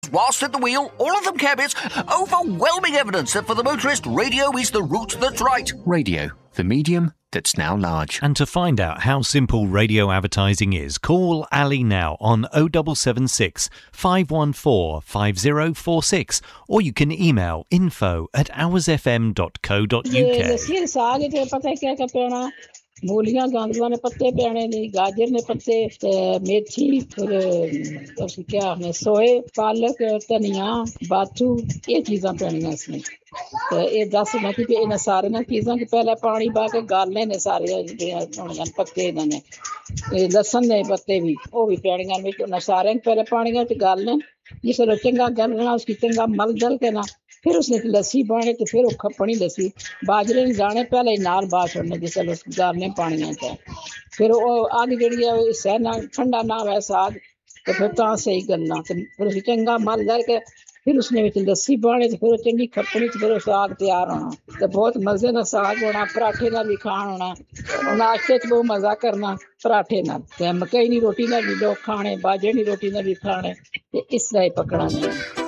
Whilst at the wheel, all of them cabbies, overwhelming evidence that for the motorist, radio is the route that's right. Radio, the medium that's now large. And to find out how simple radio advertising is, call Ali now on 0776 514 5046, or you can email info@hoursfm.co.uk. मूलियां गांदुआ ने पत्ते पैने ने गाजर ने पत्ते मेथी फिर उसकी क्या है सोए पालक धनिया बाथू ये चीज़ां पैनियां इसमें तो ये 10 मिनट की इन सारे ना चीज़ां की पहले पानी पा के गालने ने सारे होने पत्ते इन्होंने लसन ने पत्ते भी वो भी पैनियां में तो सारे पहले पानी में गालने जिससे चंगा गलना उसकी चंगा मल दल के ना फिर उसने लस्सी पाने तो फिर खपनी लस्सी बाजरे ने जाने पहले नाल बात छोड़ने जिससे गालने पानी है फिर वो आगे जड़ी है सहना ठंडा ना वै साग तो फिर तो सही करना तो फिर उसे चंगा मल दल के फिर उसने लस्सी पाने तो फिर चंगी खपनी तो फिर साग तैयार होना तो बहुत मजे का साग होना पराठे ना भी खान होना नाश्ते च बहुत मजा करना पराठे ना मकई नी रोटी ना भी लोग खाने बाजरे नी रोटी ना भी खाने इस तरह ही पकड़ा नहीं